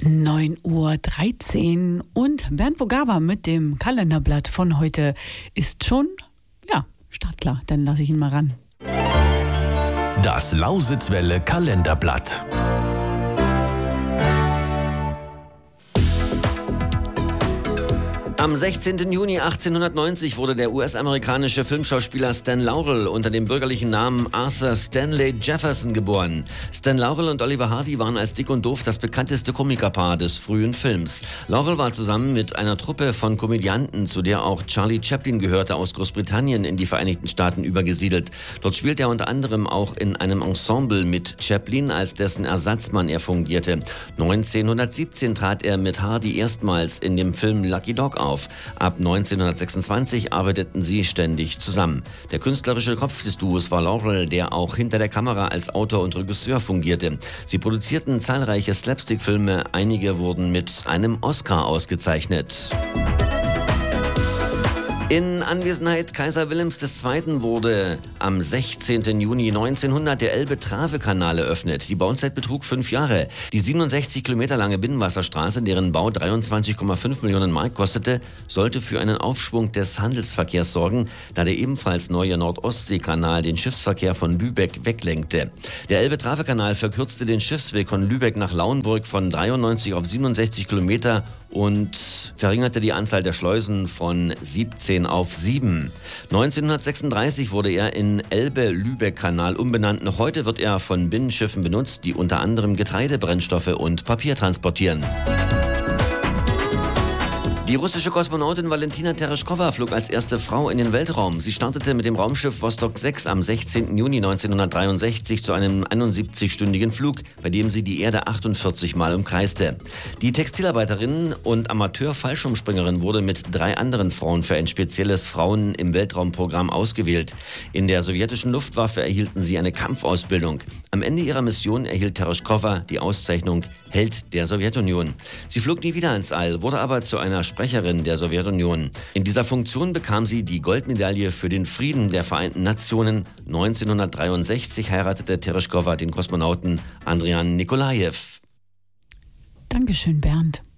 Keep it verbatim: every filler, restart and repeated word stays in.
neun Uhr dreizehn und Bernd Bogawa mit dem Kalenderblatt von heute ist schon, ja, startklar. Dann lasse ich ihn mal ran. Das Lausitzwelle Kalenderblatt. Am sechzehnten Juni achtzehnhundertneunzig wurde der U S-amerikanische Filmschauspieler Stan Laurel unter dem bürgerlichen Namen Arthur Stanley Jefferson geboren. Stan Laurel und Oliver Hardy waren als Dick und Doof das bekannteste Komikerpaar des frühen Films. Laurel war zusammen mit einer Truppe von Komödianten, zu der auch Charlie Chaplin gehörte, aus Großbritannien in die Vereinigten Staaten übergesiedelt. Dort spielte er unter anderem auch in einem Ensemble mit Chaplin, als dessen Ersatzmann er fungierte. neunzehnhundertsiebzehn trat er mit Hardy erstmals in dem Film Lucky Dog auf. Ab neunzehnhundertsechsundzwanzig arbeiteten sie ständig zusammen. Der künstlerische Kopf des Duos war Laurel, der auch hinter der Kamera als Autor und Regisseur fungierte. Sie produzierten zahlreiche Slapstick-Filme, einige wurden mit einem Oscar ausgezeichnet. In Anwesenheit Kaiser Wilhelms der Zweiten wurde am sechzehnten Juni neunzehnhundert der Elbe-Trave-Kanal eröffnet. Die Bauzeit betrug fünf Jahre. Die siebenundsechzig Kilometer lange Binnenwasserstraße, deren Bau dreiundzwanzig Komma fünf Millionen Mark kostete, sollte für einen Aufschwung des Handelsverkehrs sorgen, da der ebenfalls neue Nord-Ostsee-Kanal den Schiffsverkehr von Lübeck weglenkte. Der Elbe-Trave-Kanal verkürzte den Schiffsweg von Lübeck nach Lauenburg von dreiundneunzig auf siebenundsechzig Kilometer und verringerte die Anzahl der Schleusen von siebzehn auf sieben. neunzehnhundertsechsunddreißig wurde er in Elbe-Lübeck-Kanal umbenannt. Noch heute wird er von Binnenschiffen benutzt, die unter anderem Getreide, Brennstoffe und Papier transportieren. Die russische Kosmonautin Valentina Tereshkova flog als erste Frau in den Weltraum. Sie startete mit dem Raumschiff Vostok sechs am sechzehnten Juni neunzehnhundertdreiundsechzig zu einem einundsiebzig-stündigen Flug, bei dem sie die Erde achtundvierzig Mal umkreiste. Die Textilarbeiterin und Amateur-Fallschirmspringerin wurde mit drei anderen Frauen für ein spezielles Frauen im Weltraumprogramm ausgewählt. In der sowjetischen Luftwaffe erhielten sie eine Kampfausbildung. Am Ende ihrer Mission erhielt Tereshkova die Auszeichnung Held der Sowjetunion. Sie flog nie wieder ins All, wurde aber zu einer Sprecherin der Sowjetunion. In dieser Funktion bekam sie die Goldmedaille für den Frieden der Vereinten Nationen. neunzehnhundertdreiundsechzig heiratete Tereshkova den Kosmonauten Andrian Nikolajew. Dankeschön, Bernd.